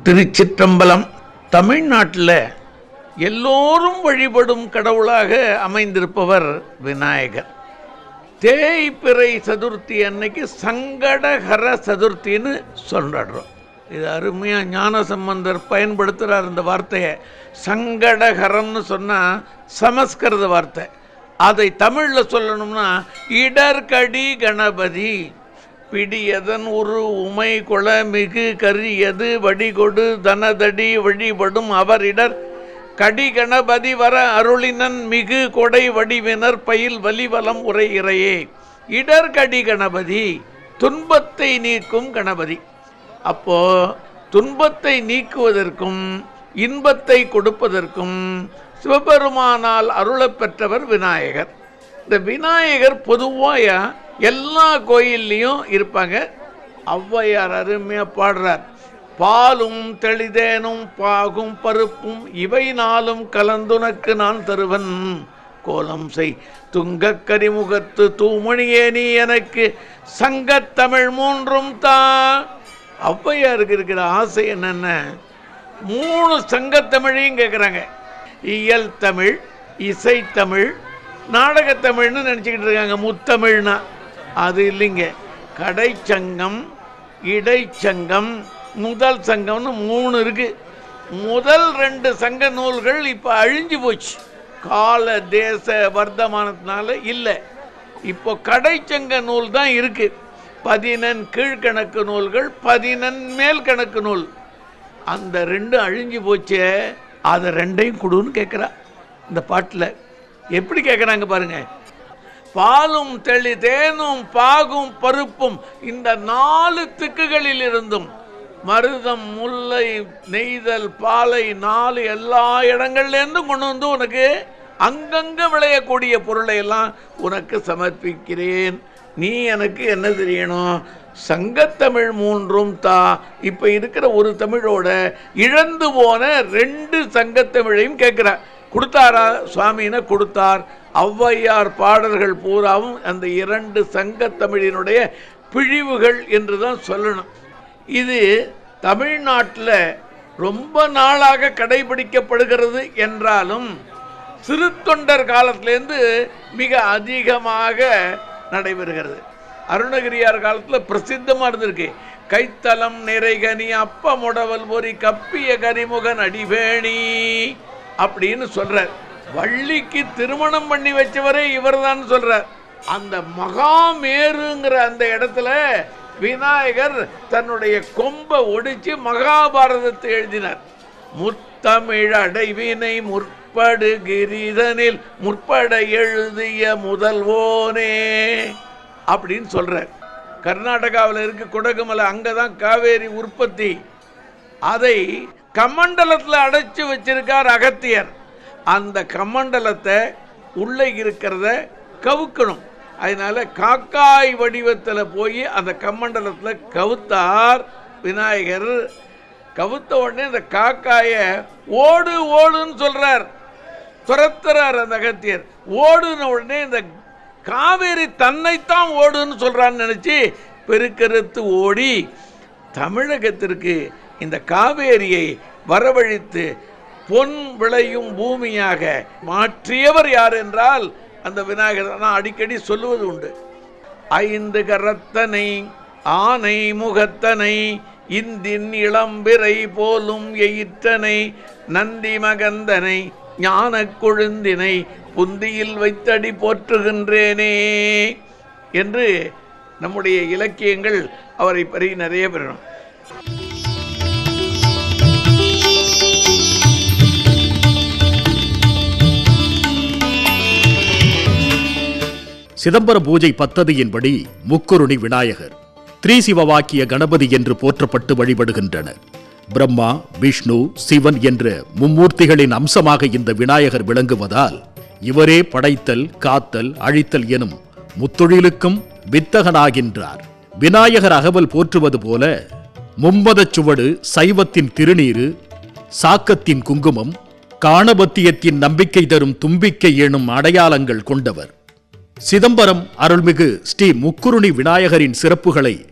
திருச்சிற்றம்பலம். தமிழ்நாட்டில் எல்லோரும் வழிபடும் கடவுளாக அமைந்திருப்பவர் விநாயகர். தேய்பிறை சதுர்த்தி அன்னைக்கு சங்கடஹர சதுர்த்தின்னு சொல்றாடுறோம். இது அருமையாக ஞானசம்பந்தர் பயன்படுத்துகிறார் இந்த வார்த்தையை. சங்கடஹரம்னு சொன்னால் சமஸ்கிருத வார்த்தை. அதை தமிழில் சொல்லணும்னா இடர்கடி கணபதி. பிடியதன் உரு உமை கொள மிகு கரியது வடிகொடு தனதடி வழிபடும் அவரிடர் கடி கணபதி வர அருளினன் மிகு கொடை வடிவினர் பயில் வலிவலம் உரை இறையே. இடர்கடி கணபதி, துன்பத்தை நீக்கும் கணபதி. அப்போ துன்பத்தை நீக்குவதற்கும் இன்பத்தை கொடுப்பதற்கும் சிவபெருமானால் அருளப் பெற்றவர் விநாயகர். இந்த விநாயகர் பொதுவாக எல்லா கோயில்லையும் இருப்பாங்க. ஔவையார் அருமையாக பாடுறார். பாலும் தெளிதேனும் பாகும் பருப்பும் இவை நாளும் கலந்துனக்கு நான் தருவன் கோலம் செய் துங்கக் கரிமுகத்து தூமணியே நீ எனக்கு சங்கத்தமிழ் மூன்றும் தா. ஔவையாருக்கு இருக்கிற ஆசை என்னென்ன, 3 சங்கத்தமிழையும் கேட்குறாங்க. இயல் தமிழ், இசைத்தமிழ், நாடகத்தமிழ்னு நினச்சிக்கிட்டு இருக்காங்க. முத்தமிழ்னா அது இல்லைங்க. கடைச்சங்கம், இடைச்சங்கம், முதல் சங்கம்னு 3 இருக்கு. முதல் 2 சங்க நூல்கள் இப்போ அழிஞ்சு போச்சு. கால தேச வர்த்தமானத்தினால இல்லை. இப்போ கடைச்சங்க நூல் தான் இருக்கு. 14 கீழ்கணக்கு நூல்கள், 14 மேல் கணக்கு நூல். அந்த 2 அழிஞ்சு போச்சே, அதை 2ஐயும் கொடுன்னு கேட்குறா இந்த பாட்டில். எப்படி கேட்குறாங்க பாருங்க. பாலும் தெளி தேனும் பாகும் பருப்பும் இந்த 4 திக்குகளில் இருந்தும் மருதம் முல்லை நெய்தல் பாலை 4 எல்லா இடங்கள்லேருந்தும் கொண்டு வந்து உனக்கு அங்கங்கே விளையக்கூடிய பொருளை எல்லாம் உனக்கு சமர்ப்பிக்கிறேன். நீ எனக்கு என்ன தெரியணும், சங்கத்தமிழ் 3 தா. இப்போ இருக்கிற ஒரு தமிழோட இழந்து போன 2 சங்கத்தமிழையும் கேட்குற. கொடுத்தாரா சுவாமின்னு கொடுத்தார். ஔவையார் பாடல்கள் பூராவும் அந்த 2 சங்கத்தமிழினுடைய பிழிவுகள் என்று தான் சொல்லணும். இது தமிழ்நாட்டில் ரொம்ப நாளாக கடைபிடிக்கப்படுகிறது என்றாலும் சிறு தொண்டர் காலத்திலேருந்து மிக அதிகமாக நடைபெறுகிறது. அருணகிரியார் காலத்தில் பிரசித்தமாக இருந்திருக்கு. கைத்தலம் நிறைகனி அப்ப முடவல் பொறி கப்பிய கரிமுகன் அடிவேணி அப்படின்னு சொல்றார். வள்ளிக்கு திருமணம் பண்ணி வச்சவரே இவர் தான் சொல்றார். அந்த மகாமேருங்கிற அந்த இடத்துல விநாயகர் தன்னுடைய கொம்பை ஒடிச்சு மகாபாரதத்தை எழுதினார். முத்தமிழ் அடைவினை முற்படு கிரிதனில் முற்பட எழுதிய முதல்வோனே அப்படின்னு சொல்றார். கர்நாடகாவில் இருக்கு குடகுமலை, அங்கதான் காவேரி உற்பத்தி. அதை கமண்டலத்தில் அடைச்சு வச்சிருக்கார் அகத்தியர். அந்த கமண்டலத்தை உள்ளே இருக்கிறத கவுக்கணும். அதனால காக்காய் வடிவத்தில் போய் அந்த கமண்டலத்தில் கவுத்தார் விநாயகர். கவுத்த உடனே அந்த காக்காயை ஓடு ஓடுன்னு சொல்றார், துரத்துறார் அந்த அகத்தியர். ஓடுன உடனே இந்த காவேரி தன்னைத்தான் ஓடுன்னு சொல்றான்னு நினைச்சு பெருக்கறுத்து ஓடி தமிழகத்திற்கு இந்த காவேரியை வரவழைத்து பொன் விளையும் பூமியாக மாற்றியவர் யார் என்றால் அந்த விநாயகர். நான் அடிக்கடி சொல்லுவது உண்டு. 5 கரத்தனை ஆனை முகத்தனை இந்தின் இளம்பிறை போலும் எயிற்றனை நந்தி மகந்தனை ஞான கொழுந்தினை புந்தியில் வைத்தடி போற்றுகின்றேனே என்று நம்முடைய இலக்கியங்கள் அவரை பற்றி நிறைய பெறணும். சிதம்பர பூஜை பத்ததியின்படி முக்குருணி விநாயகர் திரிசிவவாக்கிய கணபதி என்று போற்றப்பட்டு வழிபடுகின்றனர். பிரம்மா, விஷ்ணு, சிவன் என்ற மும்மூர்த்திகளின் அம்சமாக இந்த விநாயகர் விளங்குவதால் இவரே படைத்தல், காத்தல், அழித்தல் எனும் முத்தொழிலுக்கும் வித்தகனாகின்றார். விநாயகர் அகவல் போற்றுவது போல மும்மதச் சுவடு, சைவத்தின் திருநீரு, சாக்கத்தின் குங்குமம், காணபத்தியத்தின் நம்பிக்கை தரும் தும்பிக்கை எனும் அடையாளங்கள் கொண்டவர். சிதம்பரம் அருள்மிகு ஸ்ரீ முக்குருணி விநாயகரின் சிறப்புகளை